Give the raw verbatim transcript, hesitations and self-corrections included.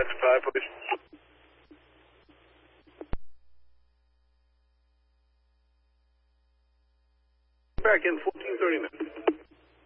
Next five, please. Back in fourteen thirty minutes.